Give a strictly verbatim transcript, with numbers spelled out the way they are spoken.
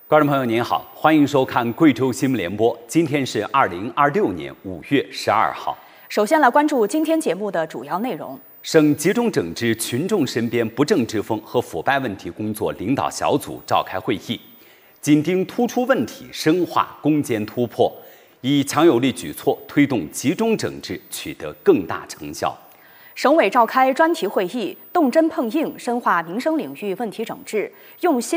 观众朋友您好，欢迎收看贵州新闻联播。今天是二零二六年五月十二号。 首先来关注今天节目的主要内容。 省集中整治群众身边不正之风和腐败问题工作领导小组召开会议，紧盯突出问题，深化攻坚突破，以强有力举措推动集中整治取得更大成效。 省委召开专题会议，动真碰硬，深化民生领域问题整治，用心